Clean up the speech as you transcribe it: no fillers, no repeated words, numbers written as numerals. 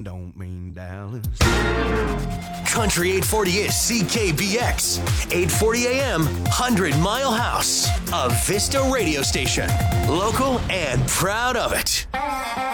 Don't mean Dallas. Country 840 is CKBX. 840 AM, 100 Mile House. A Vista radio station. Local and proud of it.